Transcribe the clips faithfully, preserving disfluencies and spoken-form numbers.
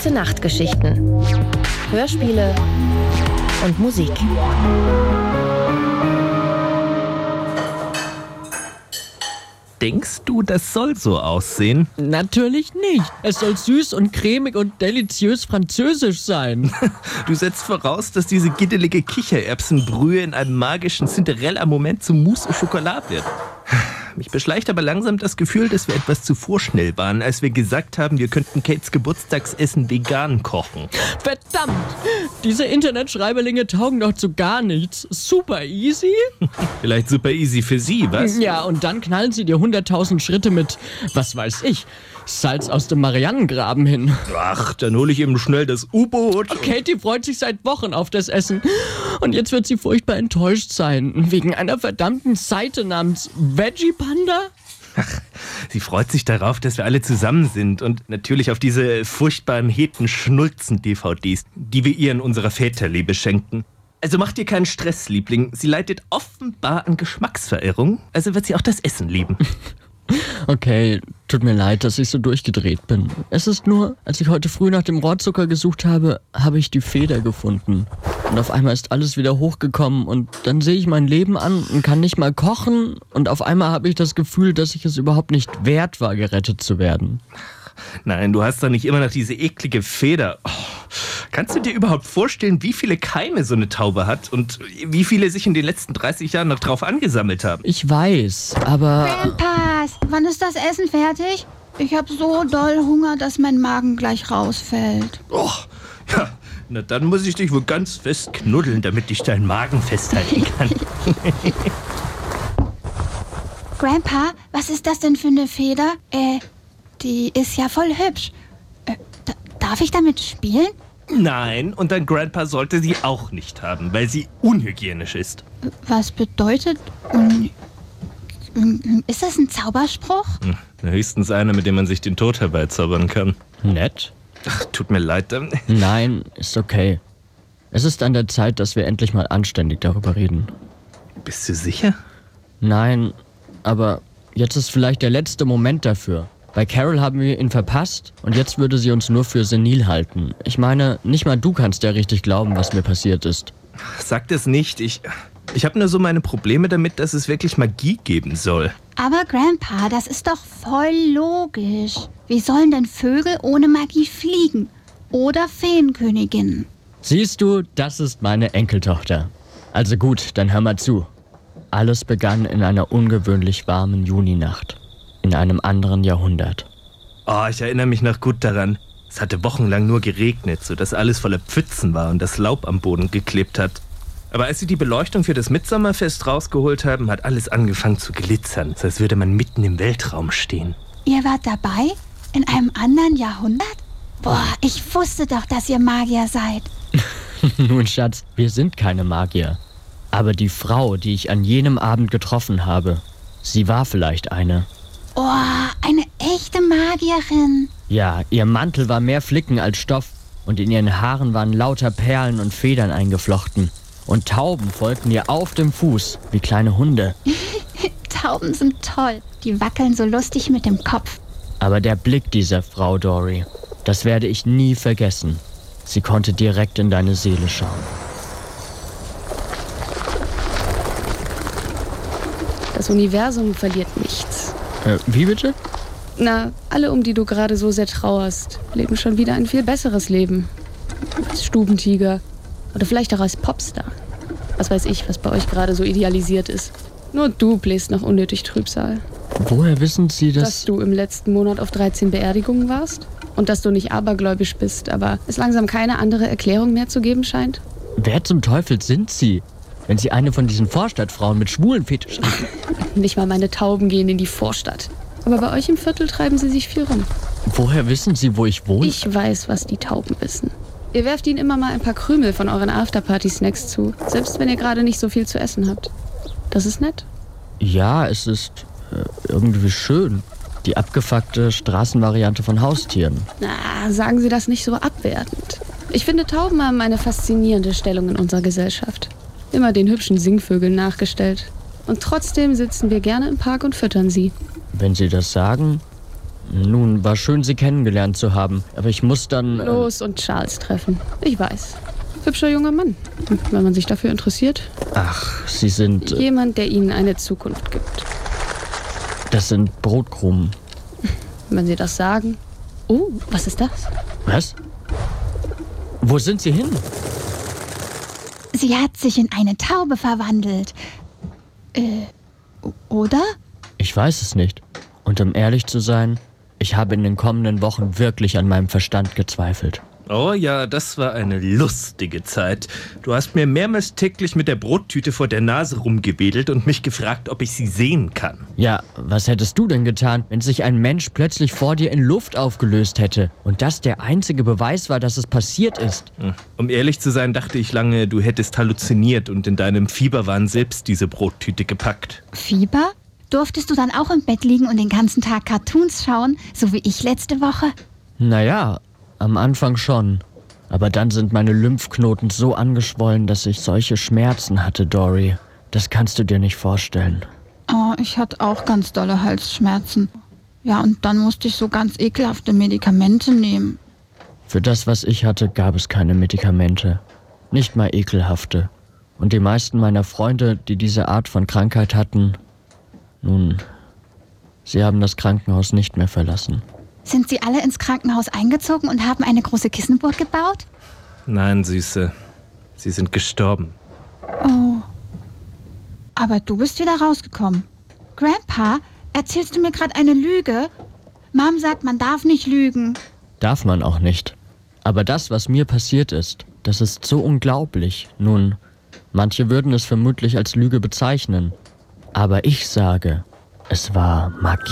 Gute Nachtgeschichten, Hörspiele und Musik. Denkst du, das soll so aussehen? Natürlich nicht. Es soll süß und cremig und deliziös französisch sein. Du setzt voraus, dass diese giddelige Kichererbsenbrühe in einem magischen Cinderella-Moment zu Mousse au Chocolat wird. Mich beschleicht aber langsam das Gefühl, dass wir etwas zu vorschnell waren, als wir gesagt haben, wir könnten Kates Geburtstagsessen vegan kochen. Verdammt! Diese Internetschreiberlinge taugen doch zu gar nichts. Super easy? Vielleicht super easy für sie, was? Ja, und dann knallen sie dir hunderttausend Schritte mit, was weiß ich, Salz aus dem Marianengraben hin. Ach, dann hole ich eben schnell das U-Boot. Katie freut sich seit Wochen auf das Essen. Und jetzt wird sie furchtbar enttäuscht sein. Wegen einer verdammten Seite namens Veggie Panda? Ach, sie freut sich darauf, dass wir alle zusammen sind. Und natürlich auf diese furchtbaren Heten-Schnulzen-D V Ds, die wir ihr in unserer Väterliebe schenken. Also macht ihr keinen Stress, Liebling. Sie leidet offenbar an Geschmacksverirrung. Also wird sie auch das Essen lieben. Okay, tut mir leid, dass ich so durchgedreht bin. Es ist nur, als ich heute früh nach dem Rohrzucker gesucht habe, habe ich die Feder gefunden. Und auf einmal ist alles wieder hochgekommen und dann sehe ich mein Leben an und kann nicht mal kochen. Und auf einmal habe ich das Gefühl, dass ich es überhaupt nicht wert war, gerettet zu werden. Nein, du hast doch nicht immer noch diese eklige Feder. Oh, kannst du dir überhaupt vorstellen, wie viele Keime so eine Taube hat und wie viele sich in den letzten dreißig Jahren noch drauf angesammelt haben? Ich weiß, aber... Grandpas, wann ist das Essen fertig? Ich habe so doll Hunger, dass mein Magen gleich rausfällt. Oh, ja, na dann muss ich dich wohl ganz fest knuddeln, damit ich deinen Magen festhalten kann. Grandpa, was ist das denn für eine Feder? Äh, die ist ja voll hübsch. Äh, d- darf ich damit spielen? Nein, und dein Grandpa sollte sie auch nicht haben, weil sie unhygienisch ist. Was bedeutet... Un- ist das ein Zauberspruch? Hm, höchstens einer, mit dem man sich den Tod herbeizaubern kann. Nett? Ach, tut mir leid. Nein, ist okay. Es ist an der Zeit, dass wir endlich mal anständig darüber reden. Bist du sicher? Nein, aber jetzt ist vielleicht der letzte Moment dafür. Bei Carol haben wir ihn verpasst und jetzt würde sie uns nur für senil halten. Ich meine, nicht mal du kannst ja richtig glauben, was mir passiert ist. Sag das nicht. Ich, ich habe nur so meine Probleme damit, dass es wirklich Magie geben soll. Aber Grandpa, das ist doch voll logisch. Wie sollen denn Vögel ohne Magie fliegen? Oder Feenköniginnen? Siehst du, das ist meine Enkeltochter. Also gut, dann hör mal zu. Alles begann in einer ungewöhnlich warmen Juninacht. In einem anderen Jahrhundert. Oh, ich erinnere mich noch gut daran. Es hatte wochenlang nur geregnet, sodass alles voller Pfützen war und das Laub am Boden geklebt hat. Aber als sie die Beleuchtung für das Mitsommerfest rausgeholt haben, hat alles angefangen zu glitzern, so als würde man mitten im Weltraum stehen. Ihr wart dabei? In einem anderen Jahrhundert? Boah, ich wusste doch, dass ihr Magier seid. Nun, Schatz, wir sind keine Magier. Aber die Frau, die ich an jenem Abend getroffen habe, sie war vielleicht eine. Oh, eine echte Magierin. Ja, ihr Mantel war mehr Flicken als Stoff und in ihren Haaren waren lauter Perlen und Federn eingeflochten. Und Tauben folgten ihr auf dem Fuß, wie kleine Hunde. Tauben sind toll. Die wackeln so lustig mit dem Kopf. Aber der Blick dieser Frau, Dory, das werde ich nie vergessen. Sie konnte direkt in deine Seele schauen. Das Universum verliert nichts. Äh, wie bitte? Na, alle, um die du gerade so sehr trauerst, leben schon wieder ein viel besseres Leben. Als Stubentiger. Oder vielleicht auch als Popstar. Was weiß ich, was bei euch gerade so idealisiert ist. Nur du bläst noch unnötig Trübsal. Woher wissen Sie das? Dass du im letzten Monat auf dreizehn Beerdigungen warst? Und dass du nicht abergläubisch bist, aber es langsam keine andere Erklärung mehr zu geben scheint? Wer zum Teufel sind Sie? Wenn Sie eine von diesen Vorstadtfrauen mit schwulen Fetischen sind. Nicht mal meine Tauben gehen in die Vorstadt. Aber bei euch im Viertel treiben sie sich viel rum. Woher wissen Sie, wo ich wohne? Ich weiß, was die Tauben wissen. Ihr werft ihnen immer mal ein paar Krümel von euren Afterparty-Snacks zu, selbst wenn ihr gerade nicht so viel zu essen habt. Das ist nett. Ja, es ist äh, irgendwie schön. Die abgefuckte Straßenvariante von Haustieren. Na, sagen Sie das nicht so abwertend. Ich finde, Tauben haben eine faszinierende Stellung in unserer Gesellschaft. Immer den hübschen Singvögeln nachgestellt. Und trotzdem sitzen wir gerne im Park und füttern sie. Wenn Sie das sagen, Nun, war schön, Sie kennengelernt zu haben. Aber ich muss dann... Äh Los und Charles treffen. Ich weiß. Hübscher junger Mann. Wenn man sich dafür interessiert. Ach, Sie sind... Äh Jemand, der Ihnen eine Zukunft gibt. Das sind Brotkrumen. Wenn Sie das sagen. Oh, was ist das? Was? Wo sind Sie hin? Sie hat sich in eine Taube verwandelt. Äh, oder? Ich weiß es nicht. Und um ehrlich zu sein, ich habe in den kommenden Wochen wirklich an meinem Verstand gezweifelt. Oh ja, das war eine lustige Zeit. Du hast mir mehrmals täglich mit der Brottüte vor der Nase rumgewedelt und mich gefragt, ob ich sie sehen kann. Ja, was hättest du denn getan, wenn sich ein Mensch plötzlich vor dir in Luft aufgelöst hätte und das der einzige Beweis war, dass es passiert ist? Um ehrlich zu sein, dachte ich lange, du hättest halluziniert und in deinem Fieberwahn selbst diese Brottüte gepackt. Fieber? Durftest du dann auch im Bett liegen und den ganzen Tag Cartoons schauen, so wie ich letzte Woche? Naja, am Anfang schon. Aber dann sind meine Lymphknoten so angeschwollen, dass ich solche Schmerzen hatte, Dory. Das kannst du dir nicht vorstellen. Oh, ich hatte auch ganz dolle Halsschmerzen. Ja, und dann musste ich so ganz ekelhafte Medikamente nehmen. Für das, was ich hatte, gab es keine Medikamente. Nicht mal ekelhafte. Und die meisten meiner Freunde, die diese Art von Krankheit hatten, nun, sie haben das Krankenhaus nicht mehr verlassen. Sind sie alle ins Krankenhaus eingezogen und haben eine große Kissenburg gebaut? Nein, Süße. Sie sind gestorben. Oh. Aber du bist wieder rausgekommen. Grandpa, erzählst du mir gerade eine Lüge? Mom sagt, man darf nicht lügen. Darf man auch nicht. Aber das, was mir passiert ist, das ist so unglaublich. Nun, manche würden es vermutlich als Lüge bezeichnen. Aber ich sage, es war Magie.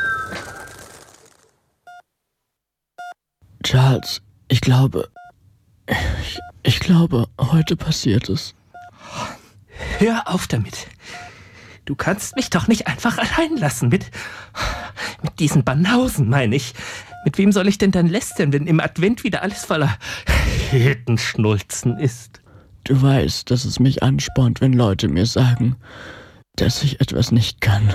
Charles, ich glaube, ich, ich glaube, heute passiert es. Hör auf damit. Du kannst mich doch nicht einfach allein lassen mit, mit diesen Banausen, meine ich. Mit wem soll ich denn dann lästern, wenn im Advent wieder alles voller Hetenschnulzen ist? Du weißt, dass es mich anspornt, wenn Leute mir sagen, dass ich etwas nicht kann.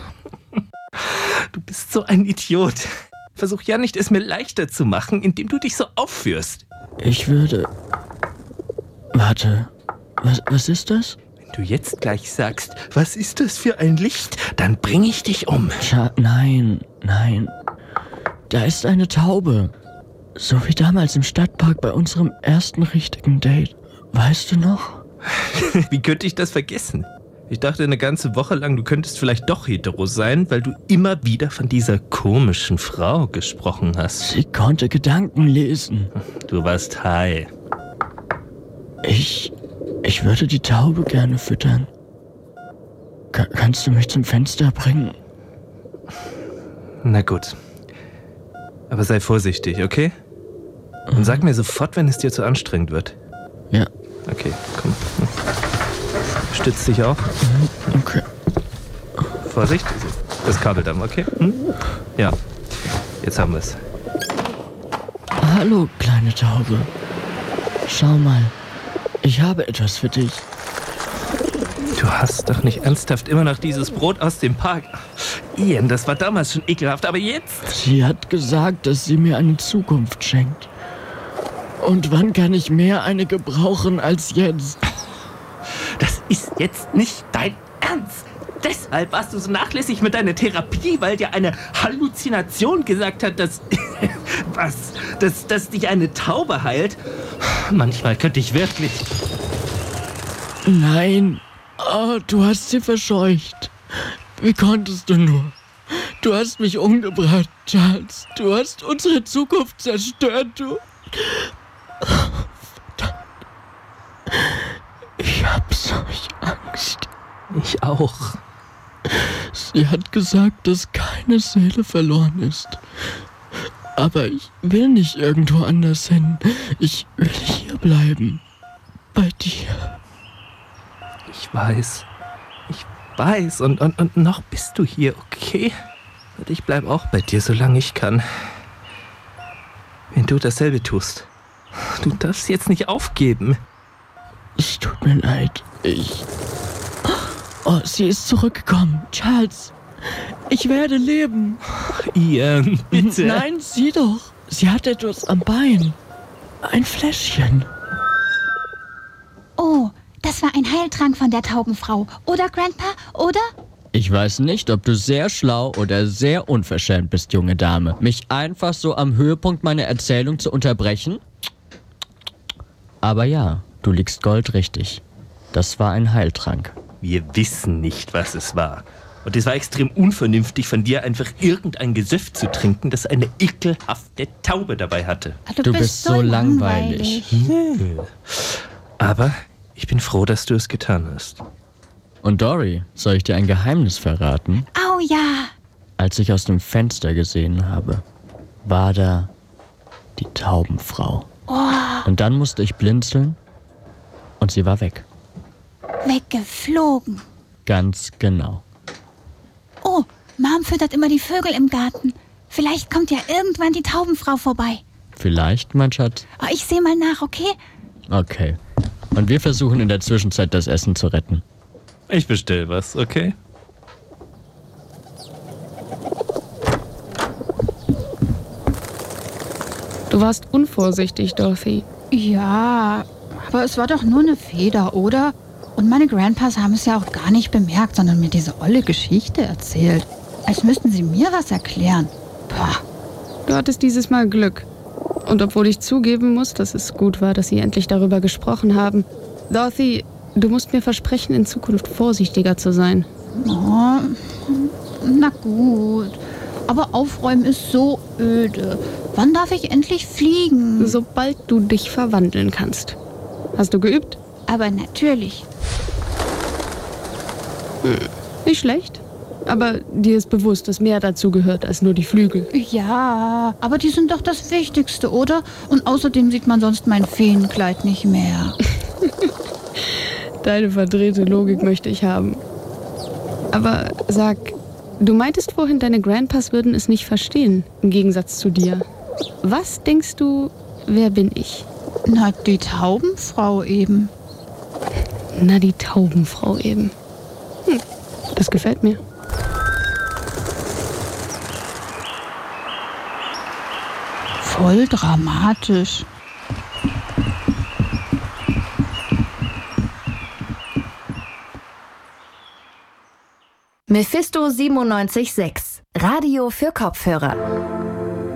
Du bist so ein Idiot. Versuch ja nicht, es mir leichter zu machen, indem du dich so aufführst. Ich würde... Warte, was, was ist das? Wenn du jetzt gleich sagst, was ist das für ein Licht, dann bringe ich dich um. Scha- nein, nein. Da ist eine Taube. So wie damals im Stadtpark bei unserem ersten richtigen Date. Weißt du noch? Wie könnte ich das vergessen? Ich dachte eine ganze Woche lang, du könntest vielleicht doch hetero sein, weil du immer wieder von dieser komischen Frau gesprochen hast. Sie konnte Gedanken lesen. Du warst high. Ich... Ich würde die Taube gerne füttern. Ka- kannst du mich zum Fenster bringen? Na gut. Aber sei vorsichtig, okay? Und sag mir sofort, wenn es dir zu anstrengend wird. Ja. Okay, komm. Stütz dich auf. Okay. Vorsicht, das Kabeldamm, okay? Hm? Ja, jetzt haben wir es. Hallo, kleine Taube. Schau mal, ich habe etwas für dich. Du hast doch nicht ernsthaft immer noch dieses Brot aus dem Park. Ian, das war damals schon ekelhaft, aber jetzt... Sie hat gesagt, dass sie mir eine Zukunft schenkt. Und wann kann ich mehr eine gebrauchen als jetzt? Das ist jetzt nicht dein Ernst. Deshalb warst du so nachlässig mit deiner Therapie, weil dir eine Halluzination gesagt hat, dass... was? Dass, dass dich eine Taube heilt? Manchmal könnte ich wirklich... Nein. Oh, du hast sie verscheucht. Wie konntest du nur? Du hast mich umgebracht, Charles. Du hast unsere Zukunft zerstört, du... Verdammt. Ich hab solch Angst. Ich auch. Sie hat gesagt, dass keine Seele verloren ist. Aber ich will nicht irgendwo anders hin. Ich will hier bleiben. Bei dir. Ich weiß. Ich weiß. Und, und, und noch bist du hier, okay? Und ich bleib auch bei dir, solange ich kann. Wenn du dasselbe tust. Du darfst jetzt nicht aufgeben. Es tut mir leid. Ich... Oh, sie ist zurückgekommen. Charles, Ich werde leben. Ian, bitte. Nein, sieh doch. Sie hat etwas am Bein. Ein Fläschchen. Oh, das war ein Heiltrank von der Taubenfrau. Oder, Grandpa? Oder? Ich weiß nicht, ob du sehr schlau oder sehr unverschämt bist, junge Dame. Mich einfach so am Höhepunkt meiner Erzählung zu unterbrechen? Aber ja, du liegst goldrichtig. Das war ein Heiltrank. Wir wissen nicht, was es war. Und es war extrem unvernünftig von dir, einfach irgendein Gesöff zu trinken, das eine ekelhafte Taube dabei hatte. Du, Du bist so langweilig. Hm. Aber ich bin froh, dass du es getan hast. Und Dory, soll ich dir ein Geheimnis verraten? Au ja. Als ich aus dem Fenster gesehen habe, war da die Taubenfrau. Und dann musste ich blinzeln und sie war weg. Weggeflogen. Ganz genau. Oh, Mom füttert immer die Vögel im Garten. Vielleicht kommt ja irgendwann die Taubenfrau vorbei. Vielleicht, mein Schatz? Oh, ich sehe mal nach, okay? Okay. Und wir versuchen in der Zwischenzeit das Essen zu retten. Ich bestell was, okay? Du warst unvorsichtig, Dorothy. Ja, aber es war doch nur eine Feder, oder? Und meine Grandpas haben es ja auch gar nicht bemerkt, sondern mir diese olle Geschichte erzählt. Als müssten sie mir was erklären. Pah. Du hattest dieses Mal Glück. Und obwohl ich zugeben muss, dass es gut war, dass Sie endlich darüber gesprochen haben. Dorothy, du musst mir versprechen, in Zukunft vorsichtiger zu sein. Oh, na gut. Aber aufräumen ist so öde. Wann darf ich endlich fliegen? Sobald du dich verwandeln kannst. Hast du geübt? Aber natürlich. Hm, nicht schlecht. Aber dir ist bewusst, dass mehr dazu gehört als nur die Flügel. Ja, aber die sind doch das Wichtigste, oder? Und außerdem sieht man sonst mein Feenkleid nicht mehr. Deine verdrehte Logik möchte ich haben. Aber sag, du meintest vorhin, deine Grandpas würden es nicht verstehen, im Gegensatz zu dir. Was denkst du, wer bin ich? Na, die Taubenfrau eben. Na, die Taubenfrau eben. Hm, das gefällt mir. Voll dramatisch. Mephisto siebenundneunzig Komma sechs. Radio für Kopfhörer.